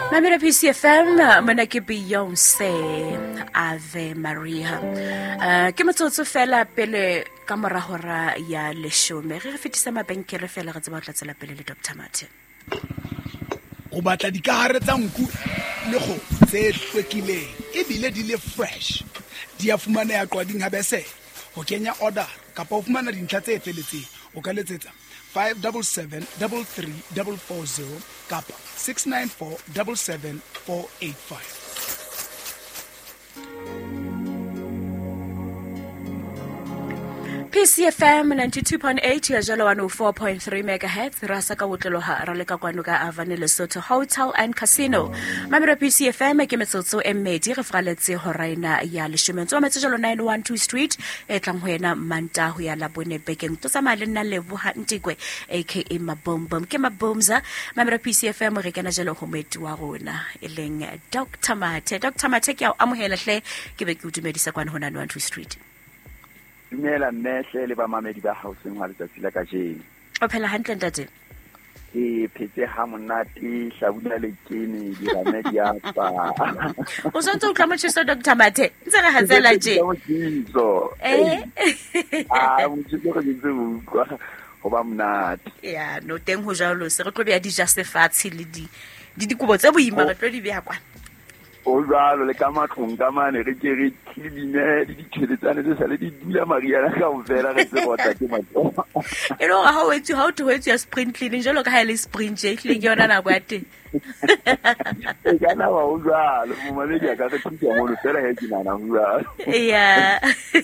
Mamela PCFM mona ke Beyonce Ave Maria. Ke motsotso fela pele ka mora hora ya leshome. Re fetisa mabenkele fela re tseba tla tsela pele le Dr. Martin. O batla dikahare tsa nku le kgo tse hlwekileng ebile di le fresh. Di a fumaneha qwading ha bese. Ho kenya order kapa ho fumana dintlha tse felletseng. O ka letsetsa 577 33440 kapa 694 77485. PCFM 92.8 ya jalo 104.3 MHz rasa ka wotlelo ha ra le ka kwano ka Avane Lesotho Hotel and Casino. Mamela PCFM ke metsotso e mmedi re fraletse horaina ya leshomentso metse jalo 912 Street e tlang ho yena manta ho ya labone bekeng to tsamaya le nna Leboha Ntikwe aka Mabombom ke Mabomza. Mamela PCFM re kena jalo ho meti wa rona e leng Dr. Mate. Dr. Mate ke a amohela hle ke be ke utumedisa kwana ho 912 Street. Dumela mmehle le ba mamedi ba housing wa letsatsi la kajeno. O phela hantle ntate? Ke phetse ha monate hlabula le kene di ramedi ya pa. O sontse o tla motjhiso Dr. Mate. Ntse re hatsela je. Motjhiso go ntse utlwa go ba monate. Ya, no teng ho jalo se re tlo bea di just fatshe le di dikubo tse boima re tlo di bea kwana. O jalo le ka matlong ka mane re ke re tline di ditshebetsane tse sale di dula Mariana ka o fela re se botsa ke matlo. E lo ga ho etsi how to ya sprint cleaning jalo ka ha le sprint je hle ke yona na kwa teng. E kana wa o jalo mo mane ke ka re tshia mo lo fela he dinana ho jalo. Yeah.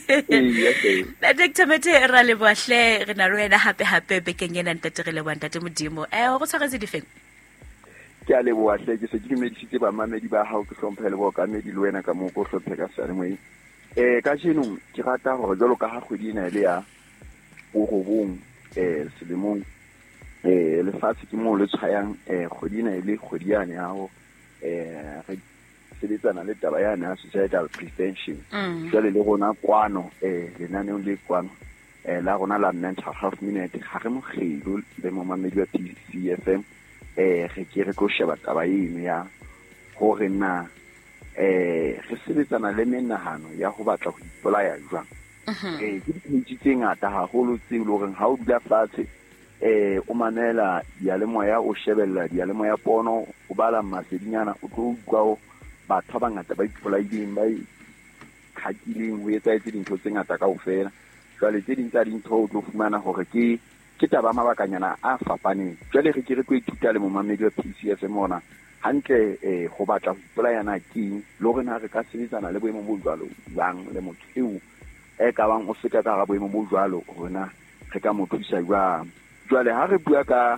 La Dr. Mate ra le bohle re na le wena hape bekeng ena ntate re le wa ntate modimo. Go tshwaretse difeng. Ke a leboha hle ke se ke medisitse ba mamedi ba hao ke hlomphele bo ka medi le wena ka mo go hlophe ka sane mo ka jeno ke rata hore jalo ka ha kgwedi ena ile ya o robong selemong le fatse ke mo le tshwayang kgwedi ena ile kgwedi yane ya ho re sebetsana le taba yana ya suicidal prevention jale le rona kwano lenaneng le kwano la rona la mental health minute ha re mo khelo le mo mamedi wa PCFM re ke re go sheba taba eno ya hore na re sebetsana le menahano ya ho batla ho ipolaya jwang. Ke ditse tse ngata haholo tse le hore ha o dula fatshe o manela dialemoya o shebella dialemoya pono o bala masedinyana o tlo utlwa batho ba ngata ba ipolaileng ba khakileng ho etsa dintho tse ngata kaofela. Jwale tse ding tsa dintho o tlo fumana hore ke taba mabakanyana a fapaneng. Jwale re ke re tlo ithuta le momamedi wa PCFM mona hantle go batla ho ipolayana keng le hore na re ka sebetsana le boemo bo jwalo jwang le motho eo ka bang o feta ka ga boemo bo jwalo rona re ka mo thusa jwang. Jwale ha re bua ka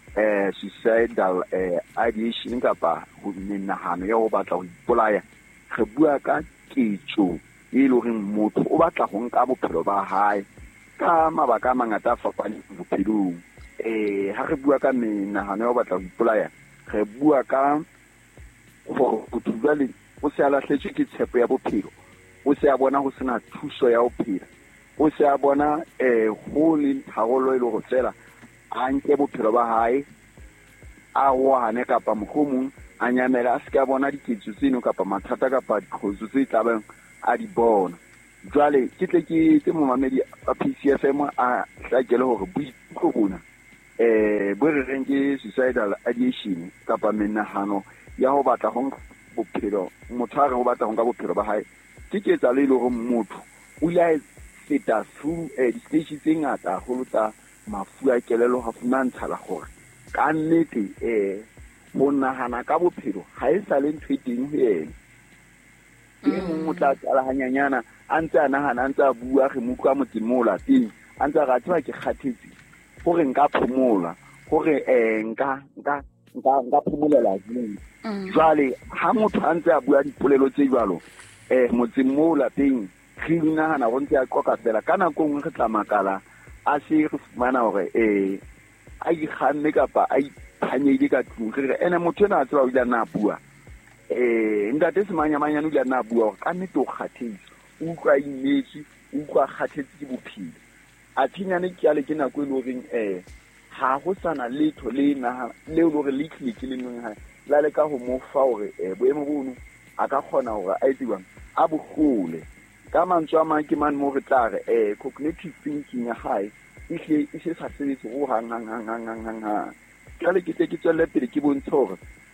suicidal ideation kapa ho menahano ya ho batla ho ipolaya re bua ka ketso e le hore motho o batla ho nka bophelo ba hae ka mabaka a mangata a fapaneng bophelong. Ha re bua ka menahano ya ho batla ho ipolaya re bua ka ho jwale o se a lahletswe ke tshepo ya bophelo, o se a bona ho sena thuso ya ho phela, o se a bona ho le tharollo e le go fela a nke bophelo ba hae a wane kapa mohlomong a nyamela a se ka bona diketso tseno kapa mathata kapa dikgotso tse tlabeng a di bona. Jwale ke tle ke tse momamedi a PCFM a hlakele hore boikutlo bona bo re reng ke suicidal ideation kapa menahano ya ho batla ho bophelo, motho a re ho batla ho nka bophelo ba hae ke ketsa le hore motho o ya feta through di-stage tse ngata haholo tsa mafu a kelello ha fumantsha la hore ka nnete ho nahana ka bophelo ha e sa le ntho e teng ho yena. Ke mong o tla tsala hanyanyana a ntse a nahana a ntse a bua re mo utlwa motseng mo lapeng a ntse a re tswa ke kgathetse hore nka phomola hore nka phomolela jwang. Jwale ha motho a ntse a bua dipolelo tse jwalo motseng mo lapeng re nahana go ntse a qoka fela ka nako nngwe re tla makala a se re fumana hore a ikganne kapa a iphanyele ka tlung re ene motho ena a tseba o ile na bua ntate semanyamanyane o ile na bua hore ka nnete o kgathetse o utlwa imetse o utlwa kgathetse ke bophelo a thinyane ke ya le ke nako e le horeng ha ho sana letho le hore le click le nngwe ha la le ka ho mo fa hore boemo bono a ka khona hore a etswang a bogole ka mantswe a mang ke man mo re tla re cognitive thinking ya hae e se sa sebetse ho hang jwale ke tswelle pele ke bontshe hore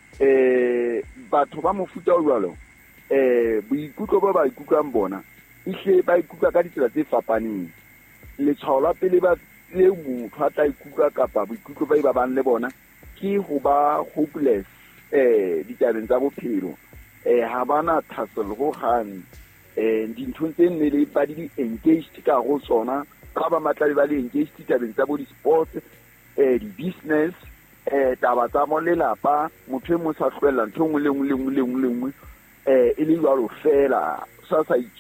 batho ba mofuta o jwalo boikutlo ba ikutlwang bona ba ikutlwa ka ditsela tse fapaneng letshwao la pele ba le motho a tla ikutlwa kapa boikutlo ba bang le bona ke ho ba hopeless ditabeng tsa bophelo ha bana thassel ho hang dintho tse nne le ba di engaged ka go tsona ka ba matla ba le engaged ditabeng tsa bo di-sports di-business taba tsa mo lelapa motho e mo sa tlwella ntho ngwe le ngwe e le jwalo fela sa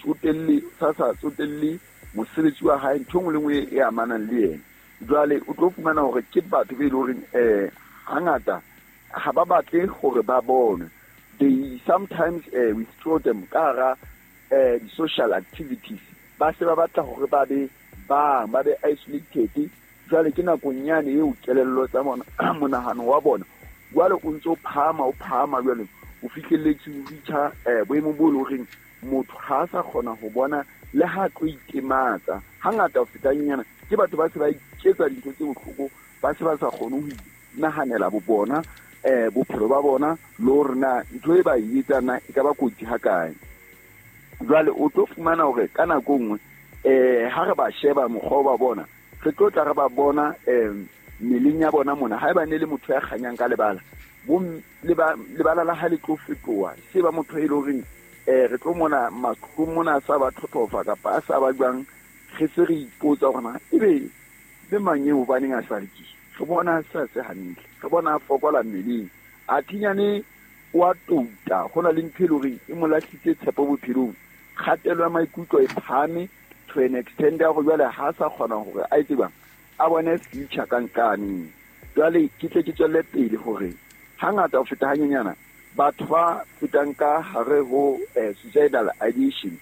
tsotelle mosebetsi wa hae ntho ngwe le ngwe e amanang le yena jwale o tlo fumana hore ke batho be le hore hangata ha ba batle hore ba bone they sometimes withdraw them ka hara social activities ba se ba batla hore ba be isolated jwale ke nakong yane eo kelello tsa bona monahano wa bona jwale o ntse o phama jwale o fihlelletse o reacha boemo bo le hore motho ha sa khona ho bona le ha tlo itematsa hangata o fetanyana ke batho ba se ba iketsa dintho tse bohloko ba se ba sa khone ho nahanela bo bona bophelo ba bona le hore na ntho e ba e etsana e ka ba kotsi ha kae jwale o tlo fumana hore ka nako nngwe ha re ba sheba mokgwa ba bona re tlo tla re ba bona meleng ya bona mona ha eba ne le motho ya khanyang ka lebala lebala la ha le tlo fetoa se ba motho e le hore re tlo mona maqhubung mona sa ba thothofa kapa a sa ba jwang re se re ipotsa hore ebe le manyeo ba neng a sa reki re bona sa se hantle re bona fokola meleng a thinyane wa touta hona le ntho e le hore e mo lahlitse tshepo bophelong kgatelo ya maikutlo e phame to an extent ya go jwale ha sa khona hore a etse bang a bone future kankane jwale ke tswelle pele hore hangata o feta hanyenyana batho ba fetang ka hare ho suicidal ideation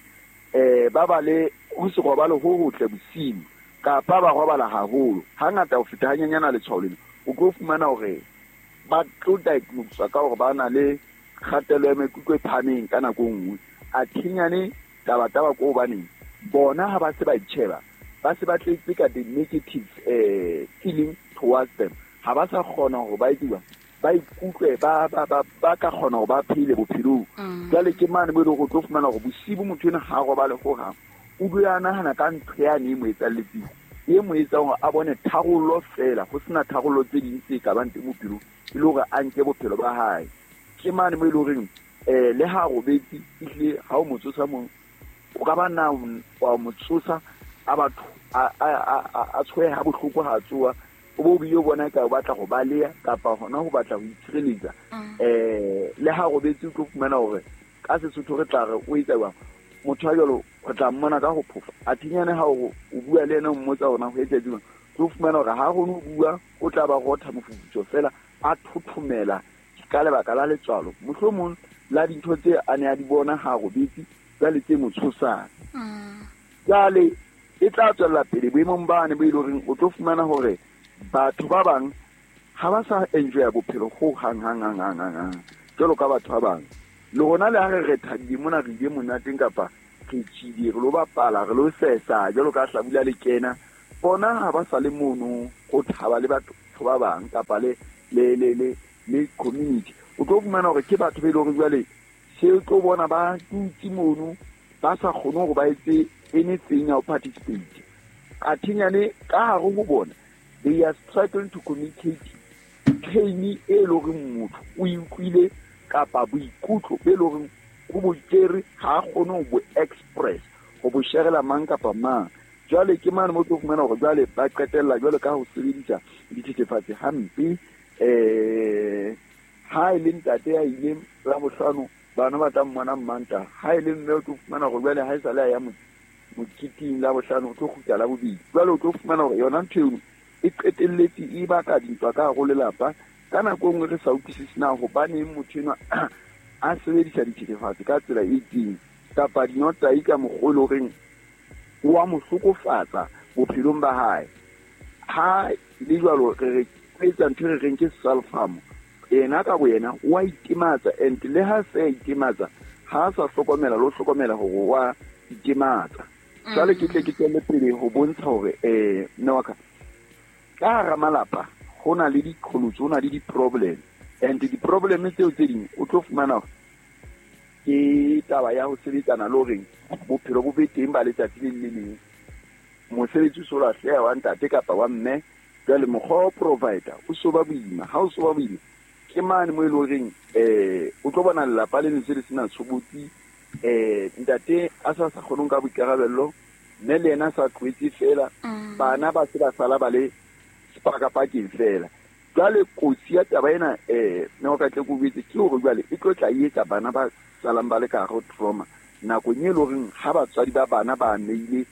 ba le ho se robalo ho hotle bosiu kapa ba robala haholo hangata o feta hanyenyana le tshwaoleng o go fumana hore ba tlo diagnose ka hore ba na le kgatelo ya maikutlo e phameng ka nako nngwe a thinyane taba ko baneng bona ha ba se ba itsheba ba se ba tletse ka the negative feeling towards them ha ba sa khona hore ba itiwa ba ikutlwe ba ka khona hore ba phile bophelong jwale ke mane bo le go tlo fumana hore bosibu motho ena ha go ba le go hang o dula nahana ka ntho yane e mo etsalletseng e mo etsa hore a bone tharollo fela go sena tharollo tse ding tse ka bang teng bophelo e le hore a nke bophelo ba hae ke mane mo e le hore le ha go betsi ile ha o motsosa mo o ka ba na wa motsosa a batho a tshwe ha bohloko ha tsoa o bo biyo bona ka batla go balea kapa hona ho batla go itshireletsa le ha go betsi go fumana hore ka Sesotho re tla re o etsa ba motho a jalo o tla mmona ka go phofa a thinyane ha o bua le ena o mmotsa ona ho etsa dingwe go fumana hore ha go no bua o tla ba rotha mofufutso fela a thothomela ka lebaka la letswalo mohlomong la dintho tse a ne a di bona ha go betsi tsa le tse motshosana jale e tla tswela pele boemong bane bo ile hore o tlo fumana hore batho ba bang ha ba sa enjoy bophelo go hang jalo ka batho ba bang le gona le ha re retha di mona re di monateng kapa ke tshidi re lo bapala re lo sesa jalo ka hlabula le kena bona ha ba sa le mono go thaba le batho ba bang kapa le community o tlo fumana hore ke batho ba ile hore jwale se o tlo bona ba tutsi mono ba sa kgone hore ba etse anything ya participate a thinyane ka hare ho bona they are struggling to communicate pain e le hore motho o ikwile kapa boikutlo be le hore go bo tsere ha kgone go express go bo sherela mang kapa mang jwale ke mane mo tlo fumana hore jwale ba qetella jwale ka ho sebedisa dithethefatsi hampe ha ile ntate ya ile la bohlano bana ba tla mmana mmanta ha ile mme o tlo fumana hore jwale ha e sala ya mokiting la bohlano o tlo kgutla la bobedi jwale o tlo fumana hore yona ntho eno e qetelletse e baka dintwa ka go lelapa ka nako nngwe re sa utlwisise na hobane motho ena a sebedisa dithethefatsi ka tsela e itseng kapa dinota e ka mogolo reng wa mo hlokofatsa bophelong ba hae ha le jwalo re etsa ntho re reng ke self-harm ena ka boyena wa itimatsa and le ha se itimatsa ha sa hlokomela lo hlokomela hore wa itimatsa jwale ke tle ke tswele pele ho bontsha hore nowaka ka hara malapa ho na le diqholotso ho na le di-problem and di-problem tseo tse ding o tlo fumana ke taba ya ho sebetsana le horeng bophelo bo be teng ba letsatsi le leng mosebetsi o so lahleha wa ntate kapa wa mme jwale mokgwa wa provider o so ba boima ha o so ba boima ke mane mo e le horeng o tlo bona lelapa le ntse le sena tshobotsi ntate a sa kgonong ka boikarabello mme le ena sa tloetse fela bana ba se ba sala ba le sepakapakeng fela jwale kotsi ya taba ena ne ka tle go betse ke hore jwale e tlo tla etsa bana ba salang ba le ka go trauma nakong e le horeng ha batswadi ba bana ba meile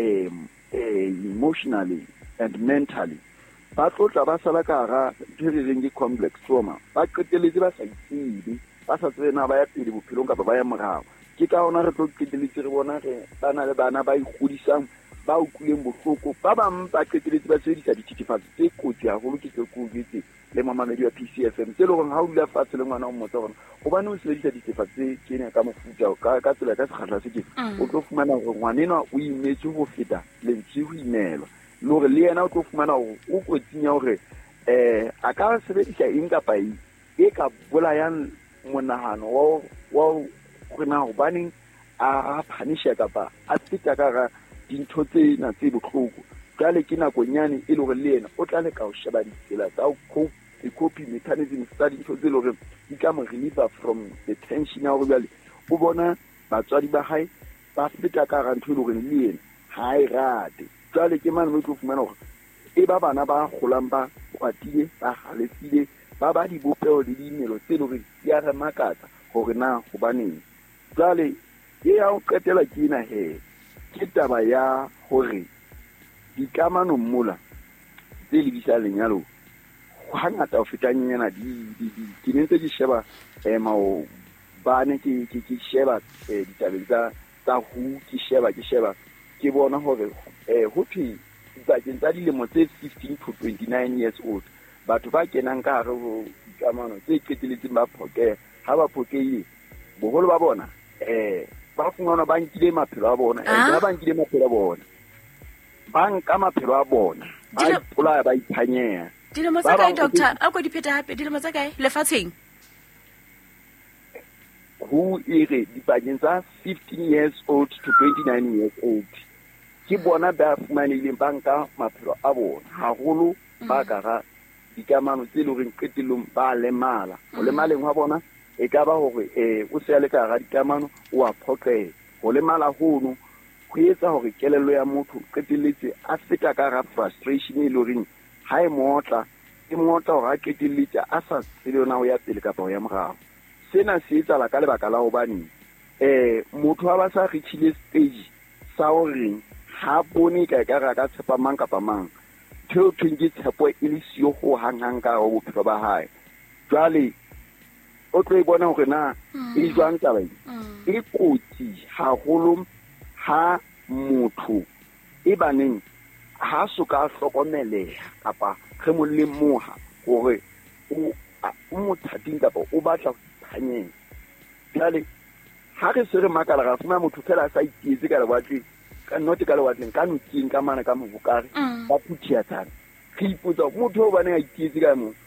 emotionally and mentally ba tlotla ba sala ka ga direng ke complex trauma ba qeteletse ba sa itsebe ba sa tsena ba ya pele bophelong kapa ba ya morao ke ka ona re tlo qeteletse re bona re bana le bana ba ikgodisang ba utlwileng bohloko ba bang ba qeteletse ba sebedisa dithethefatsi tse kotsi haholo ke tse kobetse le mamamedi wa PCFM tse le gore ha o dula fatshe le ngwana o mmotsa gore gobane o sebedisa dithethefatsi tse kene ka mofuta ka tsela ka sekgahla se ke o tlo fumana gore ngwanenwa o imetse go feta lentswe go imelwa le gore le yena o tlo fumana gore o kotsing ya gore a ka sebedisa eng kapa eng e ka bolayang monahano wa gore na hobaneng a phanisha kapa a feta ka ga dintho tsena tse botlhoko jwale ke nakong yane e le gore le yena o tla le ka o sheba ditsela tsa copy mechanism tsa dintho tse le gore di ka mo reliever from the tension ya gore jwale o bona batswadi ba hae ba feta ka ga ntho e le gore le yena ha e rate jwale ke mane mo tlo fumana gore e ba bana ba golang ba kwatile ba halefile ba di bopeo le dimelo tse le gore di a re makatsa gore na hobaneng jwale e ya o qetela ke ena ke taba ya hore dikamano mmola tse lebisa lenyalo hangata ho fetanyana ke ntse ke sheba mao bane ke sheba ditabeng tsa hu ke sheba ke bona hore ho thwe bakeng tsa dilemo tse 15 to 29 years old batho ba kenang ka hare ho dikamano tse qeteletseng ba phokeha ha ba phokeile boholo ba bona ba fungana ba nkile maphelo a bona ba nkile maphelo a bona ba nka maphelo a bona ba ipolaya ba iphanyea dilemo tsa kae doctor a go dipheta hape dilemo tsa kae lefatsheng ho ire dipakeng tsa 15 years old to 29 years old ke bona ba fumanileng ba nka maphelo a bona haholo ba ka ga dikamano tse le gore qetelong ba lemala go lemaleng wa bona e ka ba hore o se le ka ga dikamano o a phoqela go lemala hono go etsa hore kelello ya motho qeteletse a feta ka ga frustration e le goreng ha e motla hore a qeteletse a sa tsebe na o ya pele kapa o ya morao sena se etsa la ka lebaka la hobane motho ha ba sa reachile stage sa hore ha bone ka ra ka tshepa mang kapa mang theo thwenge tshepo e le sio go hanghang ka go bophelo ba hae jwale o tlo e bona hore na e jwang taba e kotsi haholo ha motho e baneng ha so ka hlokomeleha kapa re mo lemoha hore o mo thating kapa o batla phanyeng jwale ha re se re makala ga fuma motho fela sa itietse ka lewatle ka note ka lewatleng ka ntseng ka mana ka mobukare ba phuthia tsana re ipotsa motho o bana a itietse ka mo